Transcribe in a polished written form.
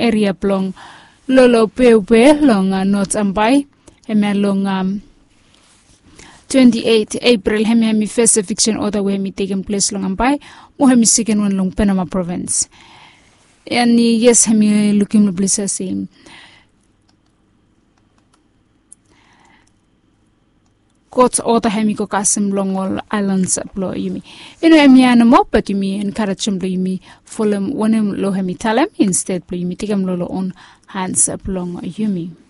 area plong lolo pepe long North Ambai hemi long 28 April hemi first eviction order we hemi taken place long Ambai mo hemi second one long Panama province and yes hemi looking to bless same court order hemi ko kasim longol islands plo yumi hemi anamo but yumi encourage plo yumi follow one lo hemi talam instead plo yumi tikam lolo on hands up long yumi